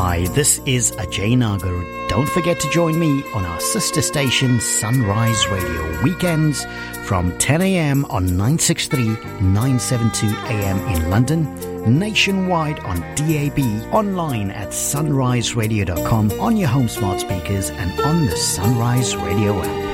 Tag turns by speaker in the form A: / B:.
A: Hi, this is Ajay Nagar. Don't forget to join me on our sister station Sunrise Radio weekends from 10 a.m. on 963, 972 a.m. in London, nationwide on DAB, online at sunriseradio.com, on your home smart speakers and on the Sunrise Radio app.